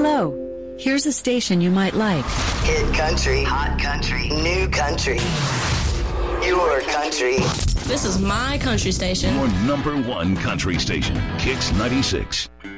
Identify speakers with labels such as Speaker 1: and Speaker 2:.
Speaker 1: Hello. Here's a station you might like.
Speaker 2: Hit country, hot country, new country. Your country.
Speaker 3: This is my country station.
Speaker 4: Your number one country station, Kicks 96.